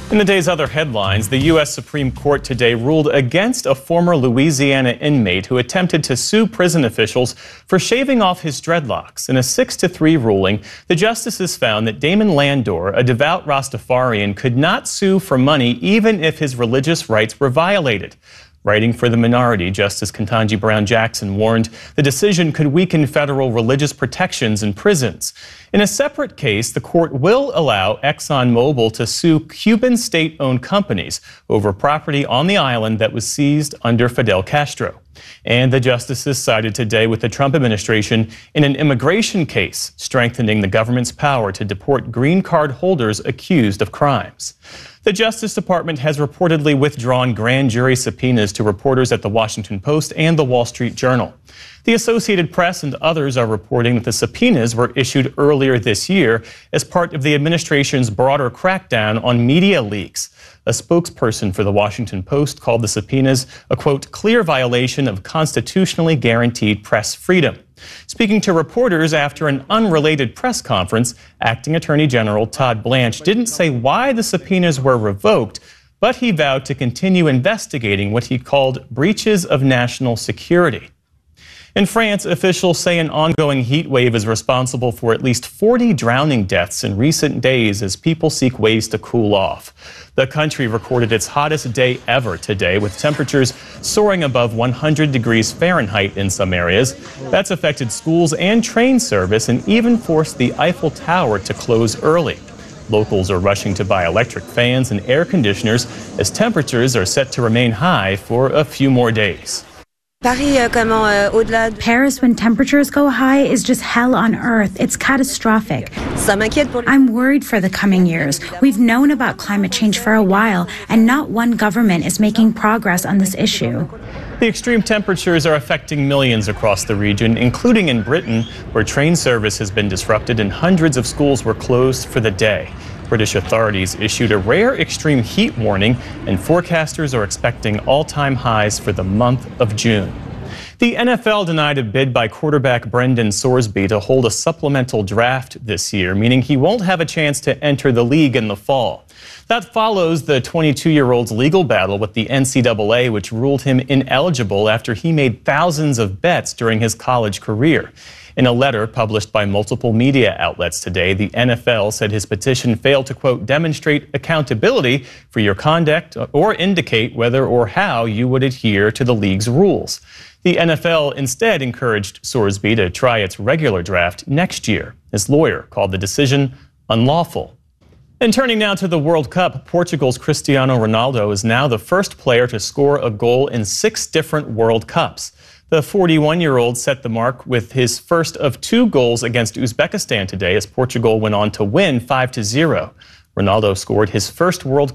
In the day's other headlines, the U.S. Supreme Court today ruled against a former Louisiana inmate who attempted to sue prison officials for shaving off his dreadlocks. In a 6-3 ruling, the justices found that Damon Landor, a devout Rastafarian, could not sue for money even if his religious rights were violated. Writing for the minority, Justice Ketanji Brown Jackson warned the decision could weaken federal religious protections in prisons. In a separate case, the court will allow ExxonMobil to sue Cuban state-owned companies over property on the island that was seized under Fidel Castro. And the justices sided today with the Trump administration in an immigration case, strengthening the government's power to deport green card holders accused of crimes. The Justice Department has reportedly withdrawn grand jury subpoenas to reporters at The Washington Post and The Wall Street Journal. The Associated Press and others are reporting that the subpoenas were issued earlier this year as part of the administration's broader crackdown on media leaks. A spokesperson for The Washington Post called the subpoenas a, quote, clear violation of constitutionally guaranteed press freedom. Speaking to reporters after an unrelated press conference, Acting Attorney General Todd Blanche didn't say why the subpoenas were revoked, but he vowed to continue investigating what he called breaches of national security. In France, officials say an ongoing heat wave is responsible for at least 40 drowning deaths in recent days as people seek ways to cool off. The country recorded its hottest day ever today, with temperatures soaring above 100 degrees Fahrenheit in some areas. That's affected schools and train service and even forced the Eiffel Tower to close early. Locals are rushing to buy electric fans and air conditioners as temperatures are set to remain high for a few more days. Paris, when temperatures go high, is just hell on earth. It's catastrophic. I'm worried for the coming years. We've known about climate change for a while, and not one government is making progress on this issue. The extreme temperatures are affecting millions across the region, including in Britain, where train service has been disrupted and hundreds of schools were closed for the day. British authorities issued a rare extreme heat warning, and forecasters are expecting all-time highs for the month of June. The NFL denied a bid by quarterback Brendan Sorsby to hold a supplemental draft this year, meaning he won't have a chance to enter the league in the fall. That follows the 22-year-old's legal battle with the NCAA, which ruled him ineligible after he made thousands of bets during his college career. In a letter published by multiple media outlets today, the NFL said his petition failed to, quote, demonstrate accountability for your conduct or indicate whether or how you would adhere to the league's rules. The NFL instead encouraged Sorsby to try its regular draft next year. His lawyer called the decision unlawful. And turning now to the World Cup, Portugal's Cristiano Ronaldo is now the first player to score a goal in 6 different World Cups. The 41-year-old set the mark with his first of 2 goals against Uzbekistan today as Portugal went on to win 5-0. Ronaldo scored his first World